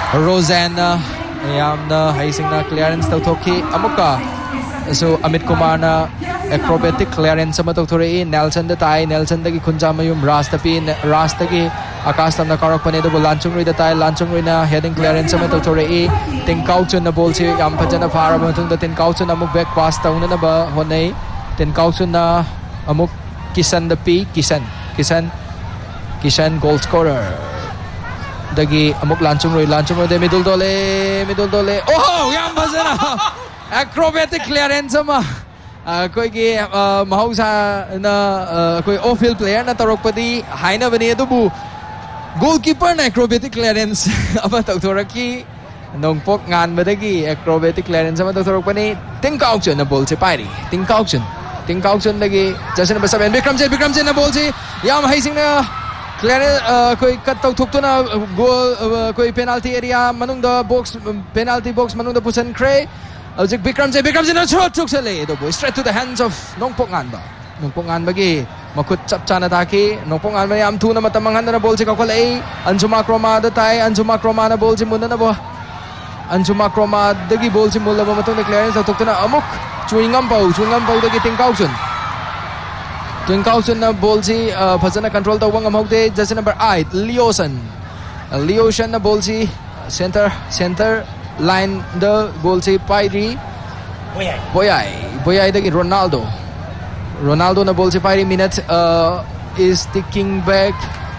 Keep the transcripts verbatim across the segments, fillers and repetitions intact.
Rosanna yamna haisingna clearance tawthoki amuka so Amit Kumar na acrobatic clearance sama tawthore Nelson da tai Nelson da ki khunja mayum rasta pi rasta ki Akash tamna karak pane do Lanchung Rui da tai Lanchung Rui na heading clearance sama tawthore Tin Kauchun na ball si yam phajana phara matung da Tin Kauchun amuk back pass tauna na ba honai Tin Kauchun na amuk Kisan da pi Kisan Kisan Kisan goal scorer dagi amuk Lanchung Rui Lanchung Rui de middle dole middle dole oh yam phajana acrobatic clearance sama koi ki mahausa na koi off field player na tarokpadi haina bani adubu goalkeeper na acrobatic clearance ama tawthoraki nongpok ngan badagi acrobatic clearance ama tawthorokpani Tin Kauchun na ball se pairi Tin Kauchun Tin Kauchun dagi jersey number seven Bikramjit Bikramjit na ball se yam haising na clearance koi cut tawthok to na goal koi penalty area manung da box penalty box manung da pusan kre Ajik Bikramjit Bikramjit na shot took sale do boy straight to the hands of Nongpok Ngan ba Nongpok Ngan bagi makut chap chana taki Nongpok Ngan ba yam thu na matamang na ball si kakolai Anjuma Kroma da tai Anjuma Kroma na ball si muna na ba Anjuma Kroma dagi ball si mula ba matong clearance tok na amuk chewing gum pau chewing gum pau dagi Tin Kauchun Tin Kauchun na ball si phajana control tawang amhokte jersey number eight Leosan Leosan na ball si center center line the goal si Pairi Boyai Boyai Boyai dagi Ronaldo Ronaldo na ball si Pairi minute uh, is ticking back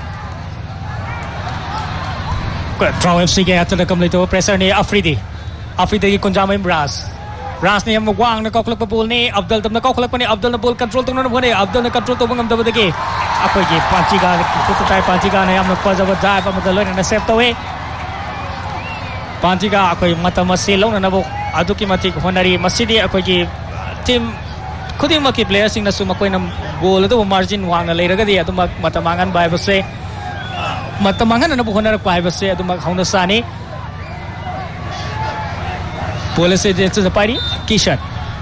Trau F C ke atal kam lito pressure ni Afridi Afridi ki kunjama Ras Ras ni am wang na koklak pa ball ni Abdul tam na koklak pa ni Abdul na ball control tong na bone Abdul na control tong ngam dabadagi akoy ki Panchiga kutai Panchiga na yam na pajawa jai pa madalo na save tawe Panchiga akoy matamasi long na nabok aduki matik honari masidi akoy ki team khuding maki players sing na sumakoy na goal ado margin wang na leiraga di adu matamangan bai base matamangan na nabok honar pai base adu mag hauna sani police je se pari Kishan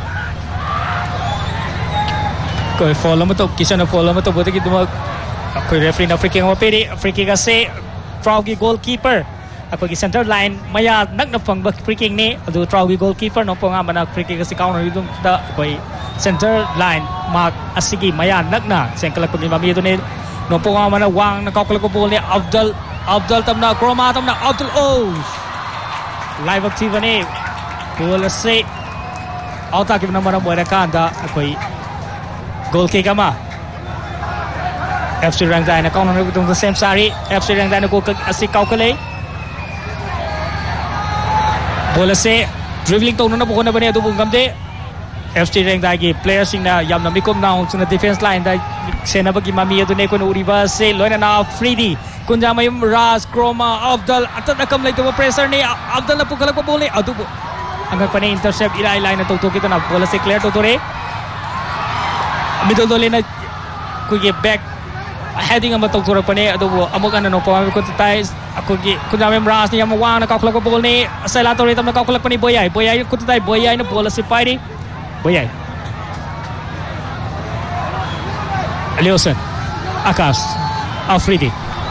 koy follow mato Kishan na follow mato bote ki duma akoy referee na free kick ma peri free kick ase Trau ki goalkeeper akoy ki center line maya nak na phang ba free kick ni adu Trau ki goalkeeper no ponga mana free kick si counter dum da akoy center line mark asigi maya nak na sengkalak pagi mami tu ni no ponga mana wang na kokol ko ball ni Abdul Abdul tamna Kroma tamna Abdul oh live active ni ball se auta ki namara moira kanda akoy goal kick ama F C Rangdai na counter ni tung same sari F C Rangdai na goal asig kaukale bola se dribbling tong na bukan na bani adu bungam de F C Rangdai ki players sing na yam na mikom na sung na defense line da sena bagi mami adu ne ko no uriba se loina na Afridi kunjamay Ras Kroma Abdul atat nakam lai to pressure ni Abdul na pukalak pa ball ni adu angak pa ni intercept ilai line na tawtok ito na bola se clear to tore middle dole na ko ge back heading ang matawtok pa ni adu amok ana no pa ko tay ako gi kunjamay Ras ni am wang na kaklak pa ball ni sa lato ritam na kaklak pa ni Boyai Boyai ko tay Boyai na bola si Pairi Boyai Leosan Akash Afridi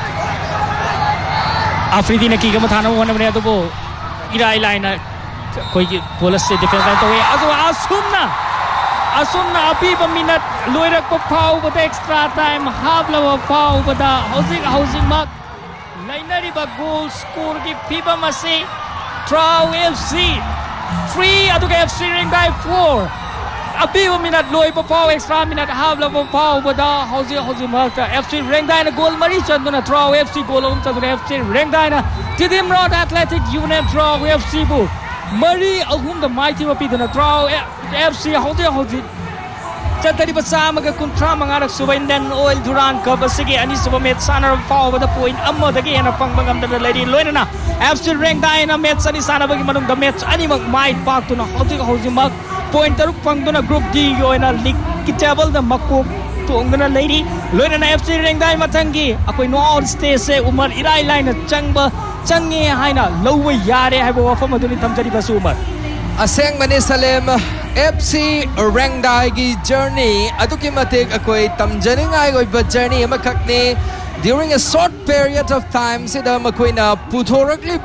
Afridi na kiga mathana mo na bani adu bo ilai line na koi bola se defense line to we adu asunna asunna abi ba minute loirak pa phau ba extra time half level phau ba da housing housing mark lainari ba goal score ki fiba mase Trau F C three adu ka F C Rangdai four abi ba minute loi pa phau extra minute half level phau ba da housing housing mark F C Rangdai na goal mari chan na Trau F C goal um chan F C Rangdai na Tidim Road Athletic Unit Trau F C bu mari ahum da mai ti pi na Trau F C housing housing Tadi bersama ke kontra mengarak Subainden Oil Duran ke bersegi ani sebuah match sana fau pada poin amma dagi ana pang bangam dan lady loina na F C Rangdai na match ani sana bagi manung da match ani mag mai pak tu na hoji hoji mag point taruk pang tu na group D yo na league ki table da makko tu ongna lady loina na F C Rangdai matangi akoi no on stage se umar ilai lai na changba changi haina lowe yare hai bo wafam aduni thamjari basu umar aseng mani Salem F C Rangdai gi journey aduki matik akoi tamjani ngai goi ba journey amakak ni during a short period of time sida makoi na puthorakli